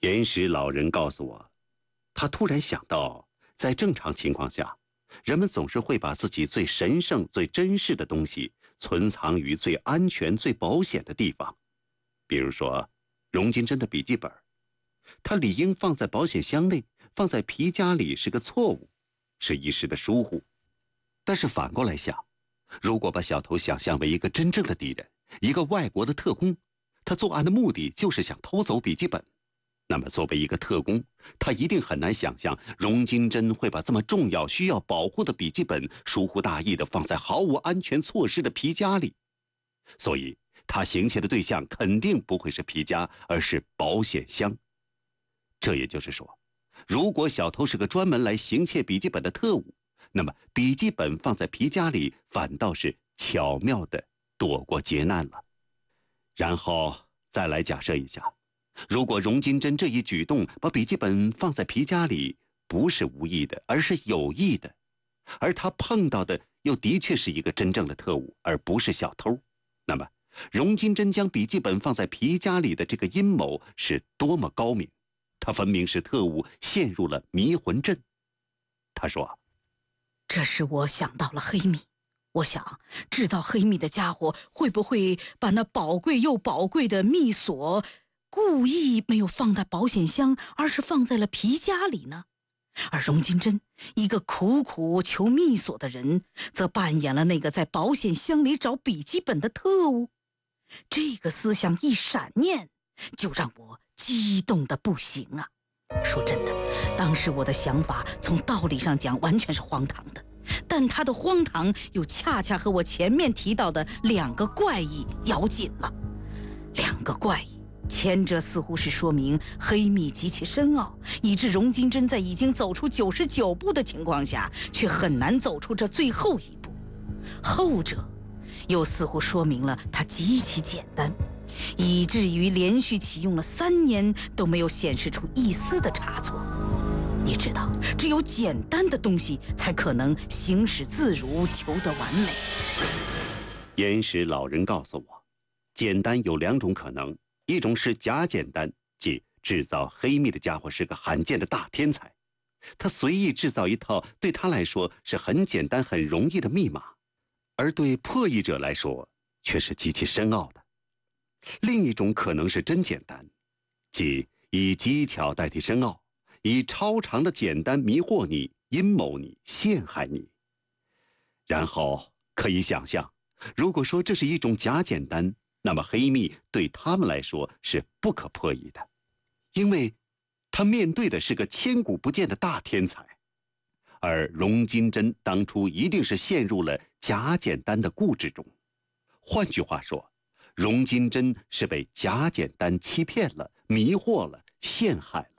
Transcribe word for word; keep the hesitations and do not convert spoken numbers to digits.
岩石老人告诉我，他突然想到，在正常情况下，人们总是会把自己最神圣、最珍视的东西存藏于最安全、最保险的地方。比如说，荣金珍的笔记本，他理应放在保险箱内，放在皮夹里是个错误，是一时的疏忽。但是反过来想，如果把小偷想象为一个真正的敌人，一个外国的特工，他作案的目的就是想偷走笔记本，那么作为一个特工，他一定很难想象荣金珍会把这么重要需要保护的笔记本疏忽大意地放在毫无安全措施的皮夹里。所以他行窃的对象肯定不会是皮夹，而是保险箱。这也就是说，如果小偷是个专门来行窃笔记本的特务，那么笔记本放在皮夹里反倒是巧妙地躲过劫难了。然后再来假设一下，如果荣金珍这一举动把笔记本放在皮夹里不是无意的，而是有意的，而他碰到的又的确是一个真正的特务，而不是小偷，那么荣金珍将笔记本放在皮夹里的这个阴谋是多么高明，他分明是特务陷入了迷魂阵。他说， 这时我想到了黑密，我想制造黑密的家伙会不会把那宝贵又宝贵的密锁故意没有放在保险箱，而是放在了皮夹里呢？而荣金珍，一个苦苦求密锁的人，则扮演了那个在保险箱里找笔记本的特务。这个思想一闪念，就让我激动得不行啊！说真的，当时我的想法从道理上讲完全是荒唐的，但它的荒唐又恰恰和我前面提到的两个怪异咬紧了。两个怪异，前者似乎是说明黑密极其深奥，以致荣金珍在已经走出九十九步的情况下，却很难走出这最后一步。后者又似乎说明了它极其简单，以至于连续启用了三年都没有显示出一丝的差错。你知道，只有简单的东西才可能行使自如，求得完美。 岩石老人告诉我，简单有两种可能，一种是假简单，即制造黑密的家伙是个罕见的大天才，他随意制造一套对他来说是很简单很容易的密码，而对破译者来说却是极其深奥的。另一种可能是真简单，即以技巧代替深奥，以超长的简单迷惑你，阴谋你，陷害你。然后可以想象，如果说这是一种假简单，那么黑密对他们来说是不可破译的，因为他面对的是个千古不见的大天才，而荣金珍当初一定是陷入了假简单的固执中。换句话说，荣金珍是被假简单欺骗了，迷惑了，陷害了。